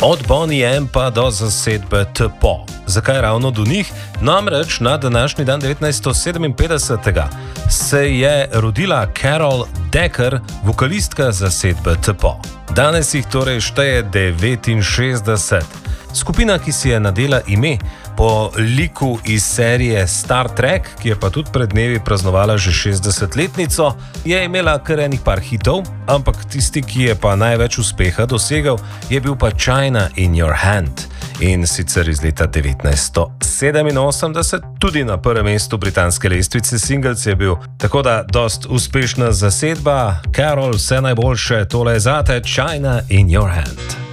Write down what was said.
Od Bonnie M pa do zasedbe TPO. Zakaj ravno do njih? Namreč na današnji dan 1957. se je rodila Carol Decker, vokalistka zasedbe TPO. Danes jih torej šteje 69. Skupina, ki si je nadela ime po liku iz serije Star Trek, ki je pa tudi pred dnevi praznovala že 60-letnico, je imela kar enih par hitov, ampak tisti, ki je pa največ uspeha dosegel, je bil pa China in Your Hand. In sicer iz leta 1987, tudi na prvem mestu britanske lestvice singles je bil. Tako da dost uspešna zasedba. Carol, vse najboljše, tole je zate, China in Your Hand.